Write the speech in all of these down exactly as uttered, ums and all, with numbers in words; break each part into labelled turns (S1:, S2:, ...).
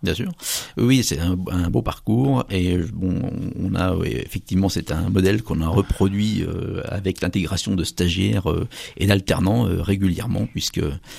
S1: Bien sûr. Oui, c'est un, un beau parcours et bon, on a oui, effectivement c'est un modèle qu'on a reproduit euh, avec l'intégration de stagiaires euh, et d'alternants euh, régulièrement puisque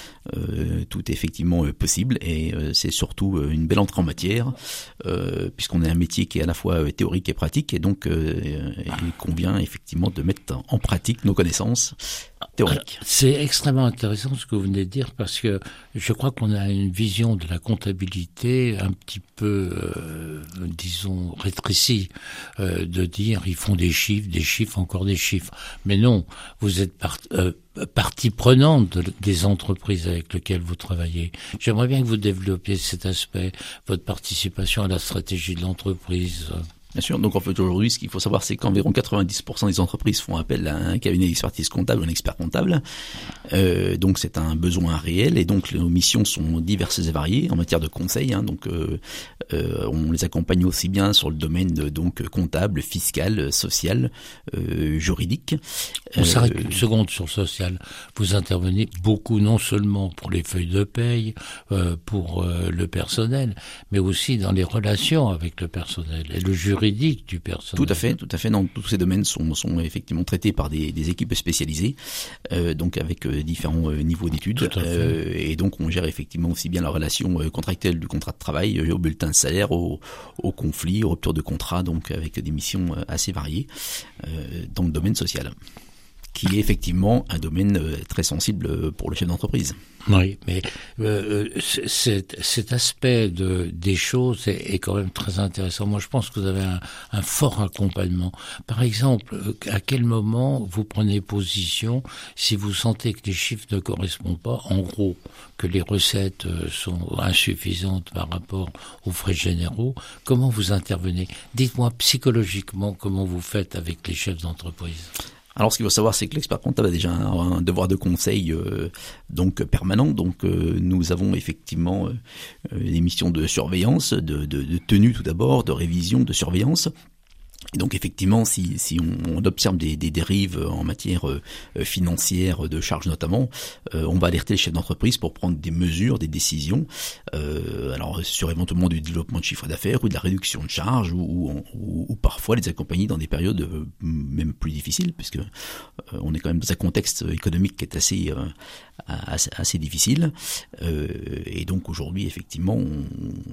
S1: euh, tout est effectivement euh, possible et euh, c'est surtout euh, une belle entrée en matière euh, puisqu'on a un métier qui est à la fois euh, théorique et pratique et donc euh, il convient effectivement de mettre en pratique nos connaissances théoriques.
S2: C'est extrêmement intéressant ce que vous venez de dire parce que je crois qu'on a une vision de la comptabilité un petit peu, euh, disons, rétrécie, euh, de dire ils font des chiffres, des chiffres, encore des chiffres. Mais non, vous êtes part, euh, partie prenante de, des entreprises avec lesquelles vous travaillez. J'aimerais bien que vous développiez cet aspect, votre participation à la stratégie de l'entreprise.
S1: Bien sûr. Donc en fait aujourd'hui, ce qu'il faut savoir, c'est qu'environ quatre-vingt-dix pour cent des entreprises font appel à un cabinet d'expertise comptable, un expert comptable. Euh, donc c'est un besoin réel et donc nos missions sont diverses et variées en matière de conseil. Hein, donc euh, euh, on les accompagne aussi bien sur le domaine de, donc comptable, fiscal, social, euh, juridique.
S2: On euh, s'arrête une seconde sur le social. Vous intervenez beaucoup non seulement pour les feuilles de paye, euh, pour euh, le personnel, mais aussi dans les relations avec le personnel et le juridique. Du personnel.
S1: Tout à fait, tout à fait. Non, tous ces domaines sont, sont effectivement traités par des, des équipes spécialisées, euh, donc avec euh, différents euh, niveaux d'études. Euh, et donc on gère effectivement aussi bien la relation euh, contractuelle du contrat de travail, euh, au bulletin de salaire, au, au conflit, aux ruptures de contrat, donc avec des missions euh, assez variées euh, dans le domaine social, qui est effectivement un domaine euh, très sensible pour le chef d'entreprise.
S2: Oui, mais euh, cet, cet aspect de, des choses est, est quand même très intéressant. Moi, je pense que vous avez un, un fort accompagnement. Par exemple, à quel moment vous prenez position si vous sentez que les chiffres ne correspondent pas, en gros, que les recettes sont insuffisantes par rapport aux frais généraux, comment vous intervenez? Dites-moi psychologiquement comment vous faites avec les chefs d'entreprise.
S1: Alors, ce qu'il faut savoir, c'est que l'expert comptable a déjà un, un devoir de conseil euh, donc permanent. Donc, euh, nous avons effectivement euh, des missions de surveillance, de, de, de tenue tout d'abord, de révision, de surveillance. Et donc effectivement, si, si on, on observe des, des dérives en matière euh, financière, de charges notamment, euh, on va alerter les chefs d'entreprise pour prendre des mesures, des décisions, euh, alors sur éventuellement du développement de chiffre d'affaires ou de la réduction de charges, ou, ou, ou, ou parfois les accompagner dans des périodes euh, même plus difficiles, puisque euh, on est quand même dans un contexte économique qui est assez, euh, assez, assez difficile. Euh, et donc aujourd'hui, effectivement, on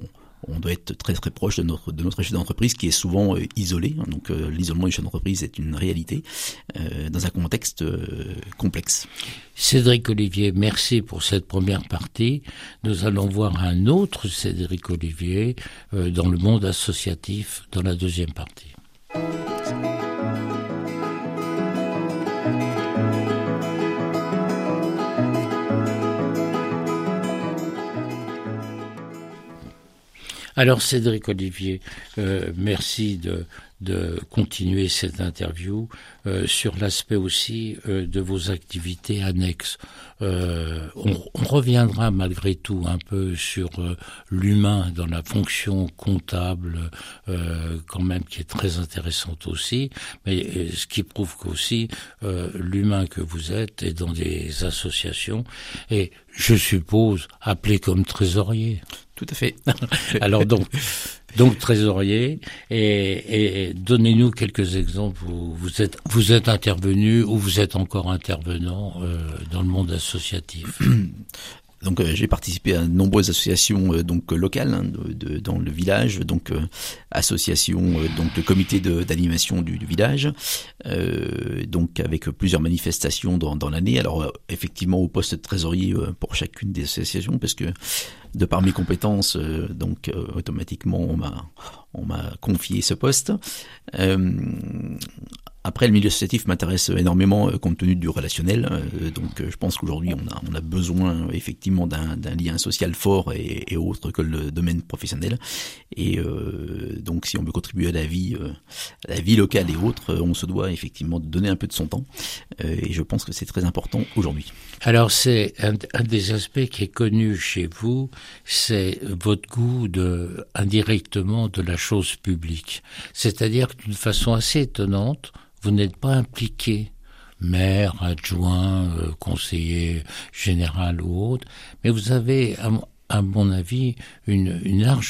S1: on doit être très très proche de notre de notre chef d'entreprise qui est souvent euh, isolé. Donc euh, l'isolement du chef d'entreprise est une réalité euh, dans un contexte euh, complexe.
S2: Cédric Olivier, merci pour cette première partie. Nous allons voir un autre Cédric Olivier euh, dans le monde associatif dans la deuxième partie. Alors Cédric Olivier, euh, merci de, de continuer cette interview euh, sur l'aspect aussi euh, de vos activités annexes. Euh, on, on reviendra malgré tout un peu sur euh, l'humain dans la fonction comptable, euh, quand même qui est très intéressante aussi, mais euh, ce qui prouve qu'aussi euh, l'humain que vous êtes est dans des associations et je suppose appelé comme trésorier.
S1: Tout à fait.
S2: Alors donc, donc trésorier, et, et donnez-nous quelques exemples où vous êtes, vous êtes intervenu ou vous êtes encore intervenant euh, dans le monde associatif.
S1: Donc euh, j'ai participé à de nombreuses associations euh, donc locales hein, de, de, dans le village, donc euh, associations euh, donc le comité de, d'animation du, du village, euh, donc avec plusieurs manifestations dans, dans l'année. Alors euh, effectivement au poste de trésorier euh, pour chacune des associations, parce que de par mes compétences, euh, donc euh, automatiquement on m'a on m'a confié ce poste. Euh, Après, le milieu associatif m'intéresse énormément euh, compte tenu du relationnel. Euh, donc, euh, je pense qu'aujourd'hui, on a, on a besoin euh, effectivement d'un, d'un lien social fort et, et autre que le domaine professionnel. Et euh, donc, si on veut contribuer à la vie, euh, à la vie locale et autres, euh, on se doit effectivement de donner un peu de son temps. Euh, et je pense que c'est très important aujourd'hui.
S2: Alors, c'est un, un des aspects qui est connu chez vous, c'est votre goût de indirectement de la chose publique. C'est-à-dire que d'une façon assez étonnante, vous n'êtes pas impliqué, maire, adjoint, euh, conseiller général ou autre, mais vous avez, à, à mon avis, une, une large